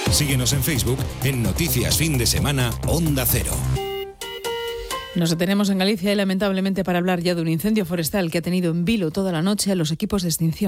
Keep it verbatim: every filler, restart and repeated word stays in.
Síguenos en Facebook en Noticias Fin de Semana Onda Cero. Nos detenemos en Galicia y lamentablemente para hablar ya de un incendio forestal que ha tenido en vilo toda la noche a los equipos de extinción.